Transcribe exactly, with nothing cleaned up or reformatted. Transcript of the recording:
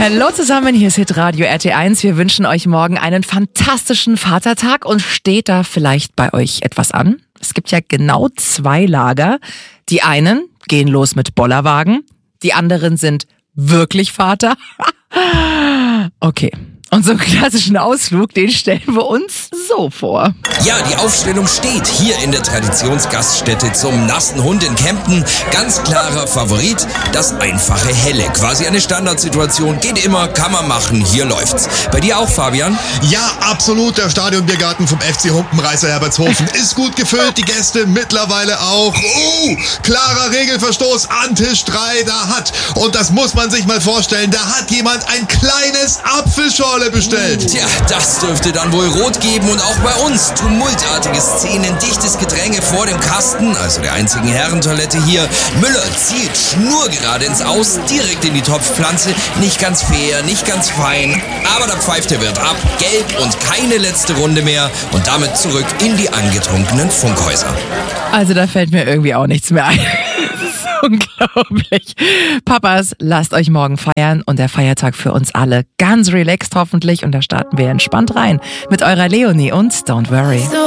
Hallo zusammen, hier ist Hitradio R T eins. Wir wünschen euch morgen einen fantastischen Vatertag und steht da vielleicht bei euch etwas an? Es gibt ja genau zwei Lager. Die einen gehen los mit Bollerwagen, die anderen sind wirklich Vater. Okay. Und so einen klassischen Ausflug, den stellen wir uns so vor. Ja, die Aufstellung steht hier in der Traditionsgaststätte zum Nassen Hund in Kempten. Ganz klarer Favorit, das einfache Helle. Quasi eine Standardsituation, geht immer, kann man machen, hier läuft's. Bei dir auch, Fabian? Ja, absolut. Der Stadionbiergarten vom F C Humpenreißer Herbertshofen ist gut gefüllt, die Gäste mittlerweile auch. Oh, klarer Regelverstoß an Tisch drei, da hat, und das muss man sich mal vorstellen, da hat jemand ein kleines Apfelschorle bestellt. Tja, das dürfte dann wohl rot geben und auch bei uns. Tumultartige Szenen, dichtes Gedränge vor dem Kasten, also der einzigen Herrentoilette hier. Müller zielt schnurgerade ins Aus, direkt in die Topfpflanze. Nicht ganz fair, nicht ganz fein, aber der Pfeift der Wirt ab. Gelb und keine letzte Runde mehr und damit zurück in die angetrunkenen Funkhäuser. Also da fällt mir irgendwie auch nichts mehr ein. Unglaublich. Papas, lasst euch morgen feiern und der Feiertag für uns alle ganz relaxed hoffentlich und da starten wir entspannt rein mit eurer Leonie und Don't Worry.